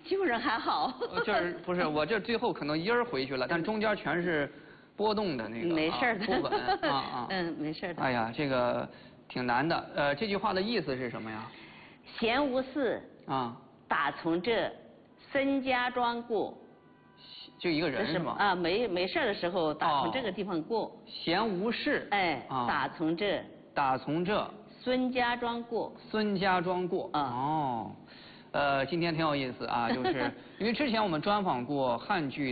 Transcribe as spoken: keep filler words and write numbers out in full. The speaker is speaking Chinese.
基本上还好。 就是不是我这最后可能音儿回去了，但中间全是波动的那个。 没事的。 不稳啊啊。 嗯，没事的。 哎呀，这个挺难的。呃，这句话的意思是什么呀？ 闲无事。啊。打从这，孙家庄过。 就一个人是吗？ 啊，没没事的时候打从这个地方过。 闲无事。 哎，打从这。打从这。 孙家庄过。 孙家庄过。哦。呃，今天挺有意思啊，就是因为之前我们专访过汉剧。